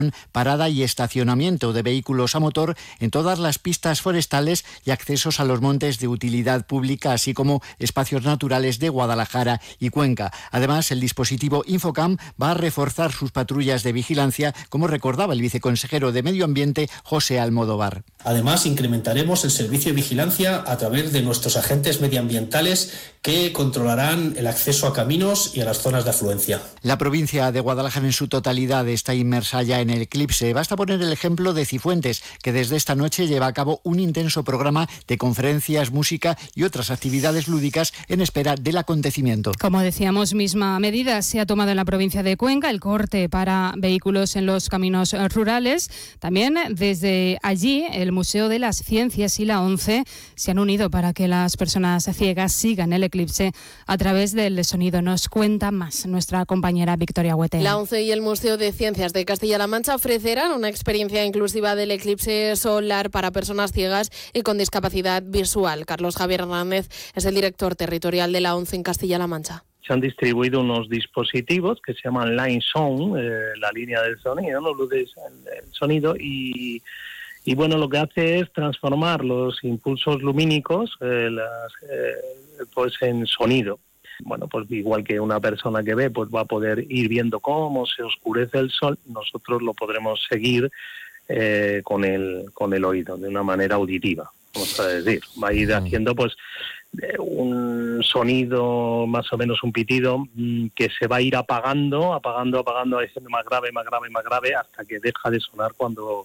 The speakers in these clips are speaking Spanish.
parada y estacionamiento de vehículos a motor en todas las pistas forestales y accesos a los montes de utilidad pública, así como espacios naturales de Guadalajara y Cuenca. Además, el dispositivo Infocam va a reforzar sus patrullas de vigilancia, como recordaba el viceconsejero de Medio Ambiente, José Almodóvar. Además, incrementaremos el servicio de vigilancia a través de nuestros agentes medioambientales que controlarán el acceso a caminos y a las zonas de afluencia. La provincia de Guadalajara en su totalidad está inmersa ya en el eclipse. Basta poner el ejemplo de Cifuentes, que desde esta noche lleva a cabo un intenso programa de conferencias, música y otras actividades lúdicas en espera del acontecimiento. Como decíamos, misma medida se ha tomado en la provincia de Cuenca, el corte para vehículos en los caminos rurales. También desde allí el Museo de las Ciencias y la ONCE se han unido para que las personas ciegas sigan el eclipse a través del sonido. Nos cuenta más nuestra compañera Victoria Huete. La ONCE y el Museo de Ciencias de Castilla-La Mancha ofrecerán una experiencia inclusiva del eclipse solar para personas ciegas y con discapacidad visual. Carlos Javier Hernández es el director territorial de la ONCE en Castilla-La Mancha. Se han distribuido unos dispositivos que se llaman Line Sound, la línea del sonido, ¿no? El sonido y bueno, lo que hace es transformar los impulsos lumínicos pues en sonido. Bueno, pues igual que una persona que ve, pues va a poder ir viendo cómo se oscurece el sol, nosotros lo podremos seguir con el oído, de una manera auditiva, vamos a decir. Va a ir haciendo pues un sonido, más o menos un pitido, que se va a ir apagando, diciendo más grave, hasta que deja de sonar cuando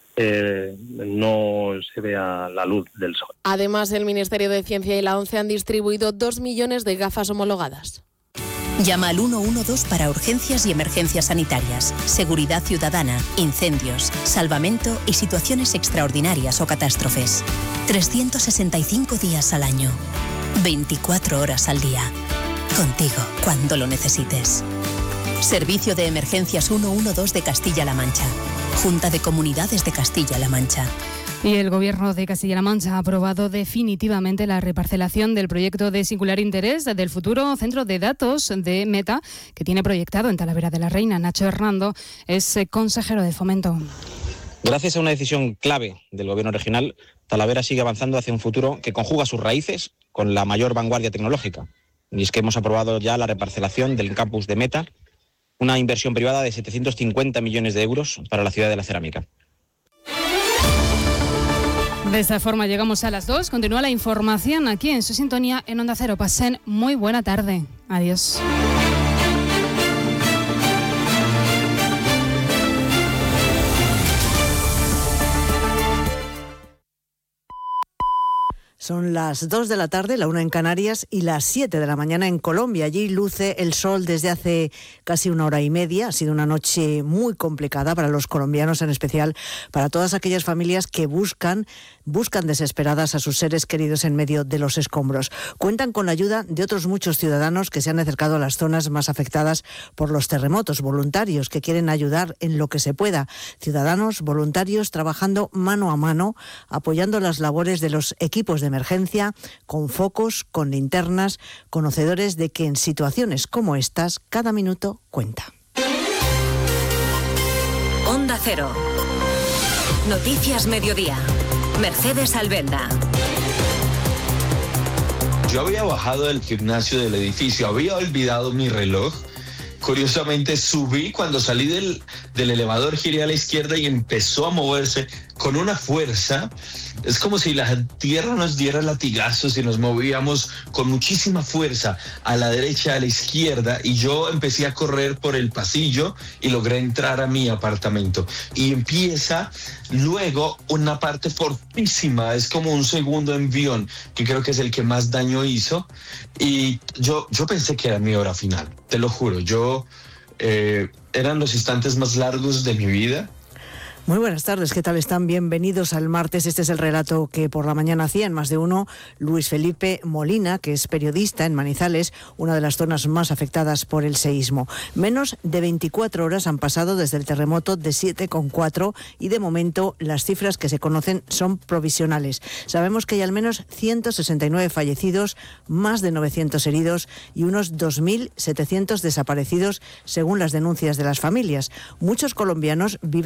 no se vea la luz del sol. Además, el Ministerio de Ciencia y la ONCE han distribuido 2 millones de gafas homologadas. Llama al 112 para urgencias y emergencias sanitarias, seguridad ciudadana, incendios, salvamento y situaciones extraordinarias o catástrofes. 365 días al año, 24 horas al día. Contigo, cuando lo necesites. Servicio de Emergencias 112 de Castilla-La Mancha. Junta de Comunidades de Castilla-La Mancha. Y el Gobierno de Castilla-La Mancha ha aprobado definitivamente la reparcelación del proyecto de singular interés del futuro centro de datos de Meta, que tiene proyectado en Talavera de la Reina. Nacho Hernando es consejero de Fomento. Gracias a una decisión clave del Gobierno regional, Talavera sigue avanzando hacia un futuro que conjuga sus raíces con la mayor vanguardia tecnológica. Y es que hemos aprobado ya la reparcelación del campus de Meta, una inversión privada de 750 millones de euros para la ciudad de la cerámica. De esta forma llegamos a las 2. Continúa la información aquí en su sintonía en Onda Cero. Pasen muy buena tarde. Adiós. Son las 2 de la tarde, la 1 en Canarias y las 7 de la mañana en Colombia. Allí luce el sol desde hace casi 1 hora y media. Ha sido una noche muy complicada para los colombianos, en especial para todas aquellas familias que buscan desesperadas a sus seres queridos en medio de los escombros. Cuentan con la ayuda de otros muchos ciudadanos que se han acercado a las zonas más afectadas por los terremotos, voluntarios que quieren ayudar en lo que se pueda. Ciudadanos, voluntarios, trabajando mano a mano, apoyando las labores de los equipos de emergencia, con focos, con linternas, conocedores de que en situaciones como estas, cada minuto cuenta. Onda Cero. Noticias Mediodía. Mercedes Albenda. Yo había bajado del gimnasio del edificio, había olvidado mi reloj. Curiosamente subí, cuando salí del elevador giré a la izquierda y empezó a moverse con una fuerza. Es como si la tierra nos diera latigazos y nos movíamos con muchísima fuerza a la derecha, a la izquierda, y yo empecé a correr por el pasillo y logré entrar a mi apartamento. Y empieza luego una parte fortísima, es como un segundo envión, que creo que es el que más daño hizo, y yo pensé que era mi hora final, te lo juro. Eran los instantes más largos de mi vida. Muy buenas tardes, ¿qué tal están? Bienvenidos al martes. Este es el relato que por la mañana hacía en Más de Uno Luis Felipe Molina, que es periodista en Manizales, una de las zonas más afectadas por el seísmo. Menos de 24 horas han pasado desde el terremoto de 7,4 y de momento las cifras que se conocen son provisionales. Sabemos que hay al menos 169 fallecidos, más de 900 heridos y unos 2.700 desaparecidos según las denuncias de las familias. Muchos colombianos viven